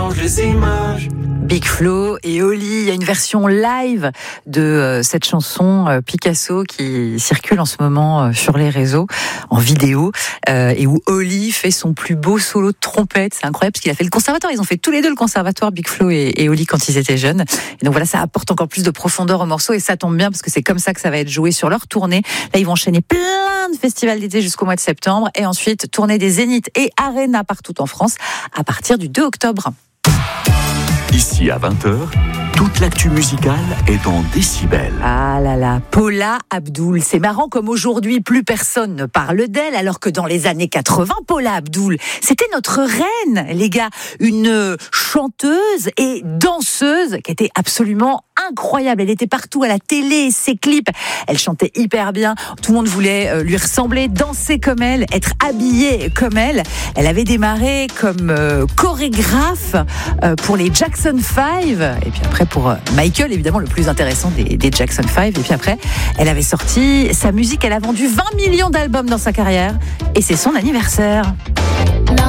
change les images. Big Flo et Oli, il y a une version live de cette chanson Picasso qui circule en ce moment sur les réseaux en vidéo et où Oli fait son plus beau solo de trompette. C'est incroyable parce qu'il a fait le conservatoire. Ils ont fait tous les deux le conservatoire, Big Flo et Oli, quand ils étaient jeunes. Et donc voilà, ça apporte encore plus de profondeur au morceau et ça tombe bien parce que c'est comme ça que ça va être joué sur leur tournée. Là, ils vont enchaîner plein de festivals d'été jusqu'au mois de septembre et ensuite tourner des zéniths et arénas partout en France à partir du 2 octobre. Ici à 20h, toute l'actu musicale est en décibels. Ah là là, Paula Abdul. C'est marrant comme aujourd'hui, plus personne ne parle d'elle, alors que dans les années 80, Paula Abdul, c'était notre reine, les gars. Une chanteuse et danseuse qui était absolument incroyable. Elle était partout à la télé, ses clips. Elle chantait hyper bien. Tout le monde voulait lui ressembler, danser comme elle, être habillée comme elle. Elle avait démarré comme chorégraphe pour les Jackson 5. Et puis après, pour Michael, évidemment, le plus intéressant des Jackson 5. Et puis après, elle avait sorti sa musique. Elle a vendu 20 millions d'albums dans sa carrière. Et c'est son anniversaire.